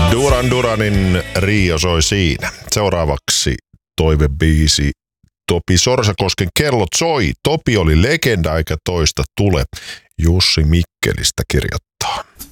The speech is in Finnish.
Duran Duranin Rio soi siinä. Seuraavaksi toivebiisi Topi Sorsakosken Kellot soi. Topi oli legenda eikä toista tule. Jussi Mikkelistä kirjoittaa.